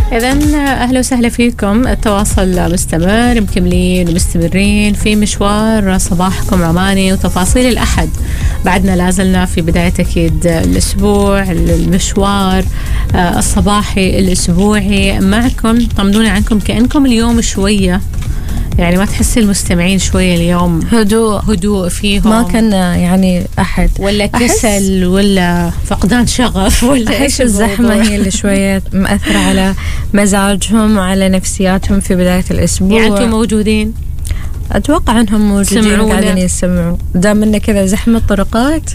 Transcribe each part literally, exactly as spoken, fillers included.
إذن أهلا وسهلا فيكم. التواصل مستمر، مكملين ومستمرين في مشوار صباحكم عماني وتفاصيل الأحد. بعدنا لازلنا في بداية أكيد الأسبوع، المشوار الصباحي الأسبوعي معكم. طمنونا عنكم كأنكم اليوم شوية يعني ما تحسي المستمعين شوية اليوم هدوء هدوء فيهم، ما كان يعني أحد ولا كسل ولا فقدان شغف ولا إيش الزحمة هي اللي شوية مأثرة على مزاجهم وعلى نفسياتهم في بداية الأسبوع. يعني أنتم موجودين؟ أتوقع أنهم موجودين وقاعدين يسمعوا. دام إنه كذا زحمة طرقات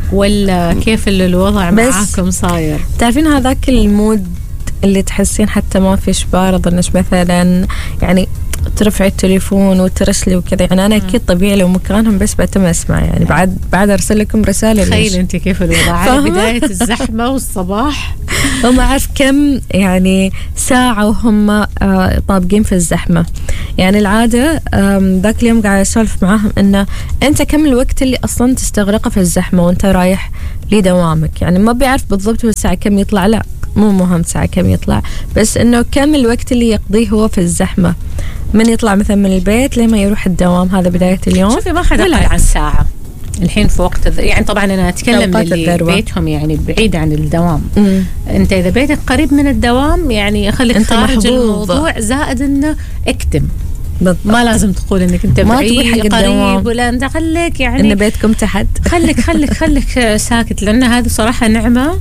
ولا كيف الوضع معاكم صاير؟ تعرفين هذاك المود اللي تحسين حتى ما فيش بارض إنش مثلا يعني ترفعي التليفون وترسلي وكذا. يعني أنا أكيد طبيعي لو مكانهم بس بتم أسمع يعني بعد بعد أرسل لكم رسالة. تخيل أنت كيف الوضع على بداية الزحمة والصباح. وما أعرف كم يعني ساعة وهم طابقين في الزحمة. يعني العادة ذاك اليوم قاعد أسولف معاهم إنه أنت كم الوقت اللي أصلا تستغرقه في الزحمة وأنت رايح لدوامك. يعني ما بيعرف بالضبط الساعة كم يطلع، لا مو مهم ساعة كم يطلع، بس إنه كم الوقت اللي يقضيه هو في الزحمة من يطلع مثلا من البيت لما يروح الدوام. هذا بداية اليوم. شوفي ما حد أقل عن ساعة الحين في وقت الذ... يعني طبعا أنا أتكلم اللي بيتهم يعني بعيد عن الدوام. مم. أنت إذا بيتك قريب من الدوام يعني خليك خارج الموضوع، زائد إنه اكتم بالضبط. ما لازم تقول انك انت بعيد قريب ولا انت خليك يعني ان بيتكم تحت. خليك خليك خليك ساكت، لان هذه صراحه نعمه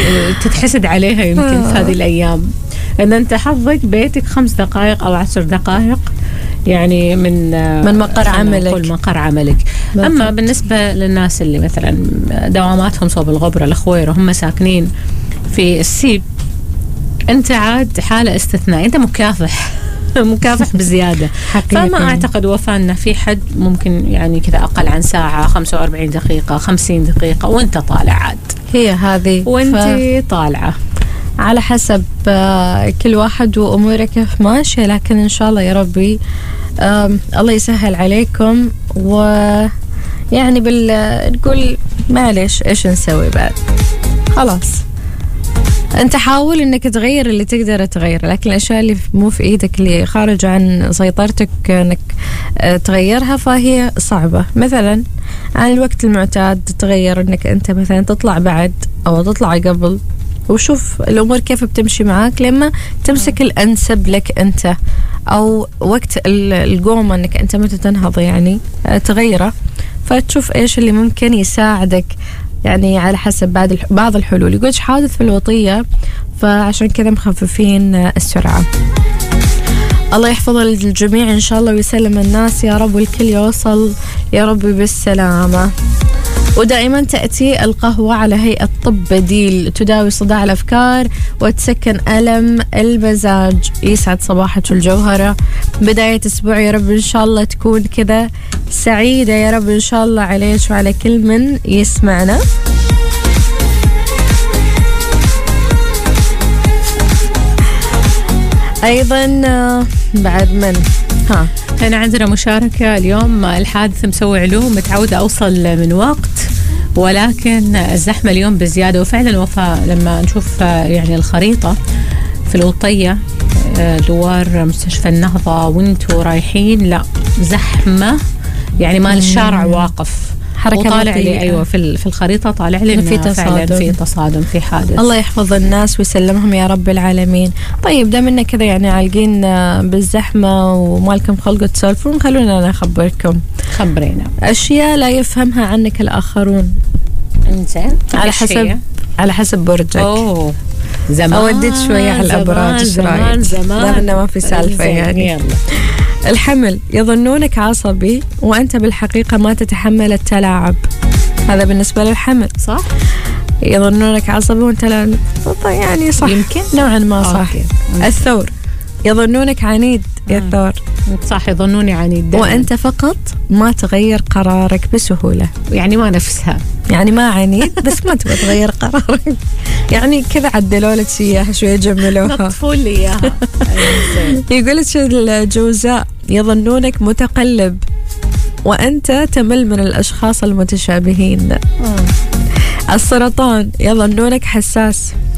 تتحسد عليها يمكن في هذه الايام، ان انت حظك بيتك خمس دقائق او عشر دقائق يعني من من مقر عملك مقر عملك. اما بالنسبه للناس اللي مثلا دواماتهم صوب الغبره الخوير وهم ساكنين في السيب، انت عاد حاله استثنائيه، انت مكافح مكافح بزيادة. فما أعتقد وفاء أنه في حد ممكن يعني كذا أقل عن ساعة، خمسة وأربعين دقيقة، خمسين دقيقة وانت طالع عاد. هي هذه وانت ف... طالعة على حسب كل واحد وأموره كيف ماشية. لكن إن شاء الله يا ربي الله يسهل عليكم. ويعني بال نقول معلش إيش نسوي بعد، خلاص أنت حاول إنك تغير اللي تقدر تغيره، لكن الأشياء اللي مو في إيدك اللي خارج عن سيطرتك إنك تغيرها فهي صعبة. مثلا عن الوقت المعتاد تغير إنك أنت مثلا تطلع بعد أو تطلع قبل، وشوف الأمور كيف بتمشي معاك لما تمسك الأنسب لك أنت، أو وقت القومة إنك أنت متى تنهض يعني تغيره، فتشوف إيش اللي ممكن يساعدك يعني على حسب بعض بعض الحلول. يقولش حادث في الوطية، فعشان كذا مخففين السرعة. الله يحفظ الجميع إن شاء الله ويسلم الناس يا رب، والكل يوصل يا رب بالسلامة. ودائما تأتي القهوة على هيئة طب بديل، تداوي صداع الأفكار وتسكن ألم المزاج. يسعد صباحك الجوهرة، بداية أسبوع يا رب إن شاء الله تكون كذا سعيدة يا رب إن شاء الله عليك وعلى كل من يسمعنا. أيضا بعد من ها هنا عندنا مشاركة اليوم. الحادث مسوي علوم، متعودة أوصل من وقت ولكن الزحمة اليوم بزيادة. وفعلا وفاء لما نشوف يعني الخريطة في الوطية دوار مستشفى النهضة وانتوا رايحين، لا زحمة يعني مال الشارع واقف وطالع لي أيوة في في الخريطة طالع لي في تصادم في تصادم في حادث. الله يحفظ الناس ويسلمهم يا رب العالمين. طيب دام إننا كذا يعني عالقين بالزحمة ومالكم خلق تسولفون، خلونا أنا أخبركم. خبرينا أشياء لا يفهمها عنك الآخرون. إنزين على حسب على حسب برجك. أوه زمان أوديت شوية على الأبراج. زمان زمان زمان ما في سالفة يعني. يلا. الحمل، يظنونك عصبي وأنت بالحقيقة ما تتحمل التلاعب. هذا بالنسبة للحمل صح؟ يظنونك عصبي وأنت لا يعني صح يمكن نوعا ما صح. الثور، يظنونك عنيد يا الثور. صح يظنوني عنيد دائما. وأنت فقط ما تغير قرارك بسهولة. يعني ما نفسها يعني ما عنيد بس ما تبغى تغير قرارك، يعني كذا عدلوا لك إياها شوية جملوها نطفوا لي إياها. يقول لك الجوزاء، يظنونك متقلب وأنت تمل من الأشخاص المتشابهين. السرطان، يظنونك حساس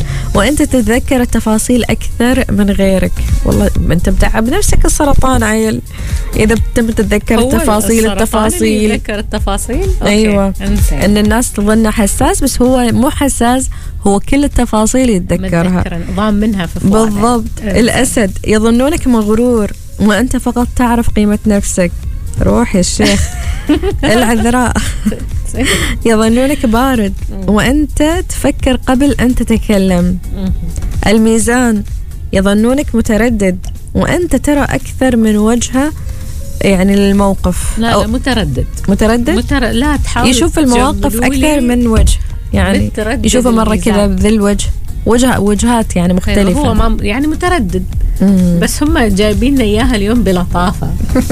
وأنت تتذكر التفاصيل أكثر من غيرك. والله أنت بتعب نفسك السرطان عيل إذا بتم تتذكر التفاصيل التفاصيل تتذكر التفاصيل. أيوة. أن الناس تظن حساس بس هو مو حساس، هو كل التفاصيل يتذكرها، ضام منها في فؤاده. بالضبط. الأسد يظنونك مغرور وأنت فقط تعرف قيمة نفسك. روح يا الشيخ. العذراء يظنونك بارد وأنت تفكر قبل أن تتكلم. الميزان يظنونك متردد وأنت ترى أكثر من وجهة يعني للموقف. لا لا متردد متردد متر... لا تحاول يشوف المواقف أكثر من وجه، يعني يشوفه مرة كذا بذي الوجه، وجه وجهات يعني مختلفة. هو ما يعني متردد. مم. بس هم جايبين إياها اليوم بلطافة.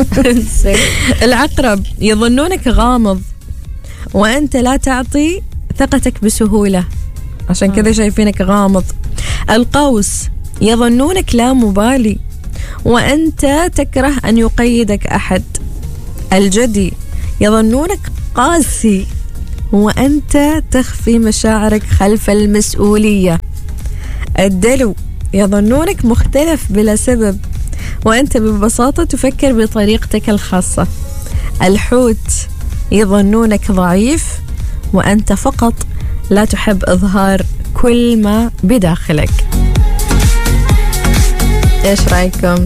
العقرب يظنونك غامض وأنت لا تعطي ثقتك بسهولة، عشان كذا شايفينك غامض. القوس يظنونك لا مبالي وأنت تكره أن يقيدك أحد. الجدي يظنونك قاسي وأنت تخفي مشاعرك خلف المسؤولية. الدلو يظنونك مختلف بلا سبب وأنت ببساطة تفكر بطريقتك الخاصة. الحوت يظنونك ضعيف وأنت فقط لا تحب إظهار كل ما بداخلك. إيش رأيكم؟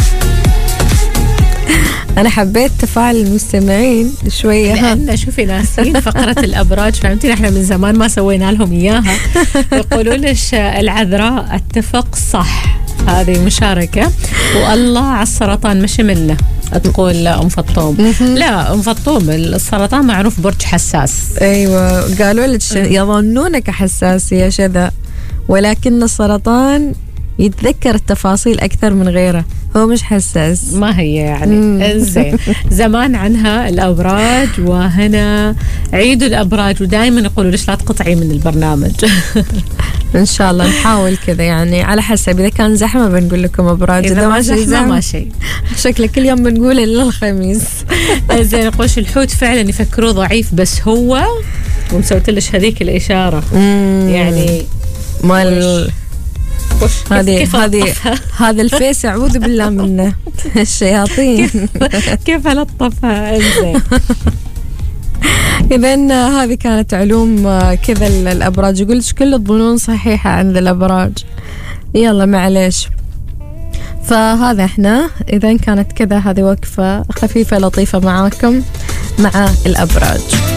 أنا حبيت تفاعل المستمعين شوية، لأن شوفي ناسين فقرة الأبراج، فهمتين إحنا من زمان ما سوينا لهم إياها. يقولون ليش العذراء اتفق صح، هذه مشاركة. والله على السرطان مش منه تقول أم فطوم. لا أم فطوم السرطان معروف برج حساس. أيوة قالوا لك يظنونك حساس يا شذا، ولكن السرطان يتذكر التفاصيل أكثر من غيره، هو مش حساس. ما هي يعني زين زمان عنها الأبراج، وهنا عيدوا الأبراج ودائما يقولوا ليش لا تقطعي من البرنامج. إن شاء الله نحاول كذا، يعني على حسب إذا كان زحمة بنقول لكم أبراج، إذا ما زحمة ما شيء. شكله كل يوم بنقول إلا الخميس. زين قوش الحوت فعلا يفكروه ضعيف بس هو ومسويت لش هذيك الإشارة يعني مال هذه هذه هذا الفيس أعوذ بالله منه الشياطين. كيف لطفها. إنزين إذن هذه كانت علوم كذا الأبراج. قلت كل الظنون صحيحة عند الأبراج، يلا معليش. فهذا احنا إذن كانت كذا هذه وقفة خفيفة لطيفة معاكم مع الأبراج.